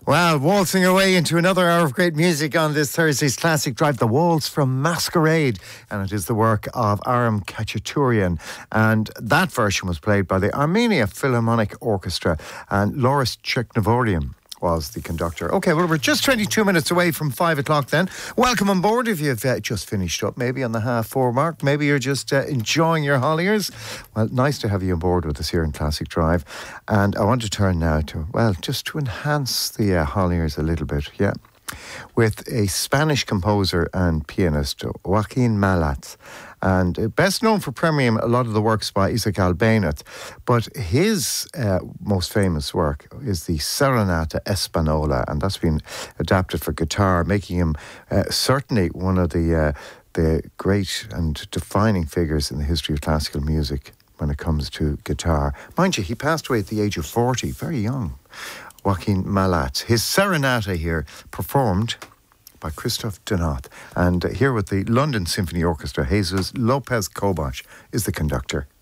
Well, waltzing our way into another hour of great music on this Thursday's Classic Drive, The Waltz from Masquerade, and it is the work of Aram Khachaturian, and that version was played by the Armenia Philharmonic Orchestra, and Loris Cherknovorian was the conductor. Okay, well, we're just 22 minutes away from 5 o'clock then. Welcome on board if you've just finished up, maybe on the 4:30 mark. Maybe you're just enjoying your holidays. Well, nice to have you on board with us here in Classic Drive. And I want to turn now to, well, just to enhance the holidays a little bit, yeah, with a Spanish composer and pianist, Joaquin Malat. And best known for premiering a lot of the works by Isaac Albéniz, but his most famous work is the Serenata Espanola, and that's been adapted for guitar, making him certainly one of the great and defining figures in the history of classical music when it comes to guitar. Mind you, he passed away at the age of 40, very young. Joaquin Malat. His Serenata here, performed by Christophe Donat. And here with the London Symphony Orchestra, Jesus Lopez Cobos is the conductor.